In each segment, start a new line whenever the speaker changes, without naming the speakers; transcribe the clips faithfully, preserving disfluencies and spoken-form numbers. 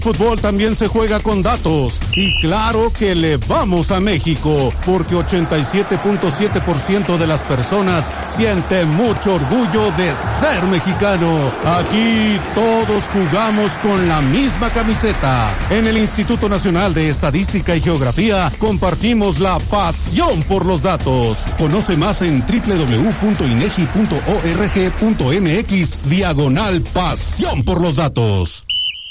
Fútbol también se juega con datos y claro que le vamos a México porque ochenta y siete punto siete por ciento de las personas siente mucho orgullo de ser mexicano. Aquí todos jugamos con la misma camiseta. En el Instituto Nacional de Estadística y Geografía compartimos la pasión por los datos. Conoce más en doble u doble u doble u punto inegi punto org punto mx diagonal pasión por los datos.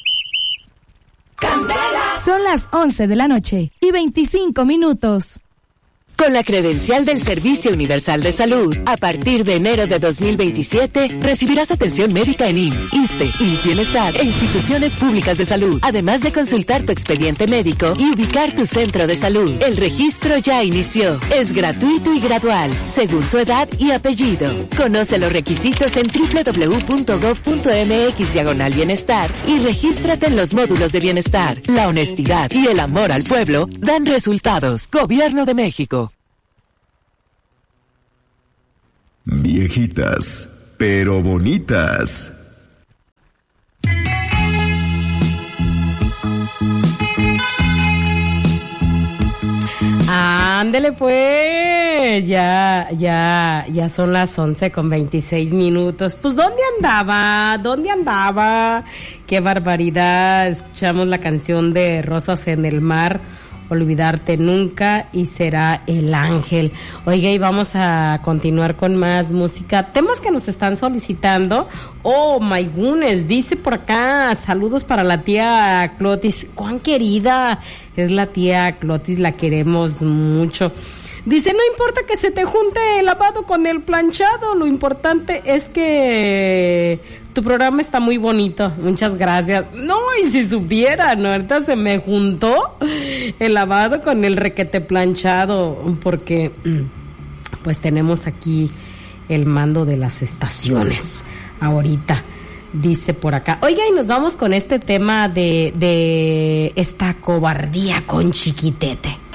Son las once de la noche y veinticinco minutos.
Con la credencial del Servicio Universal de Salud, a partir de enero de dos mil veintisiete, recibirás atención médica en I M S S, ISSSTE, I M S S Bienestar e instituciones públicas de salud, además de consultar tu expediente médico y ubicar tu centro de salud. El registro ya inició. Es gratuito y gradual, según tu edad y apellido. Conoce los requisitos en doble u doble u doble u punto gov punto mx diagonal bienestar y regístrate en los módulos de bienestar. La honestidad y el amor al pueblo dan resultados. Gobierno de México.
Viejitas, pero bonitas.
Ándele pues, ya, ya, ya son las once con veintiséis minutos. Pues ¿dónde andaba? ¿Dónde andaba? Qué barbaridad. Escuchamos la canción de Rosas en el Mar, Olvidarte Nunca y Será el Ángel. Oiga, y vamos a continuar con más música. Temas que nos están solicitando. Oh, my goodness, dice por acá, saludos para la tía Clotis. Cuán querida es la tía Clotis, la queremos mucho. Dice, no importa que se te junte el lavado con el planchado, lo importante es que tu programa está muy bonito. Muchas gracias. No, y si supieran, ¿no? Ahorita se me juntó el lavado con el requete planchado, porque pues tenemos aquí el mando de las estaciones ahorita. Dice por acá. Oiga, y nos vamos con este tema de, de esta cobardía con Chiquitete.